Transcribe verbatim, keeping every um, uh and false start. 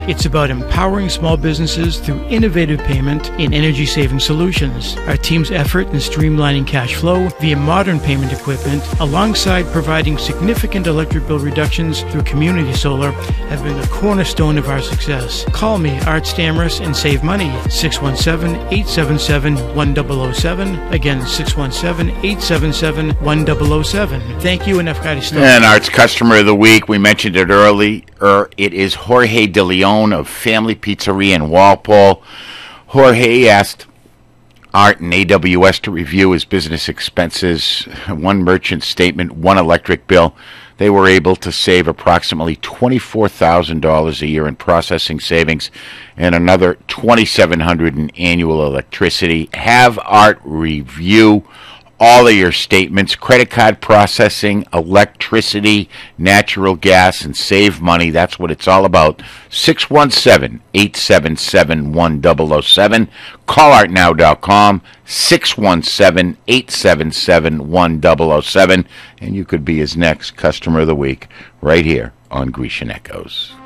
It's about empowering small businesses through innovative payment and energy-saving solutions. Our team's effort in streamlining cash flow via modern payment equipment, alongside providing significant electric bill reductions through community solar, have been the cornerstone of our success. Call me, Art Stamris, and save money. six one seven, eight seven seven, one zero zero seven. Again, six one seven, eight seven seven, one zero zero seven. Thank you, and Efkadi. And Art's Customer of the Week, we mentioned it early. Er, it is Jorge De Leon of Family Pizzeria in Walpole. Jorge asked Art and A W S to review his business expenses, one merchant statement, one electric bill. They were able to save approximately twenty-four thousand dollars a year in processing savings and another twenty-seven hundred dollars in annual electricity. Have Art review all of your statements, credit card processing, electricity, natural gas, and save money. That's what it's all about. six one seven, eight seven seven, one zero zero seven. call art now dot com, six one seven, eight seven seven, one zero zero seven. And you could be his next Customer of the Week right here on Grecian Echoes.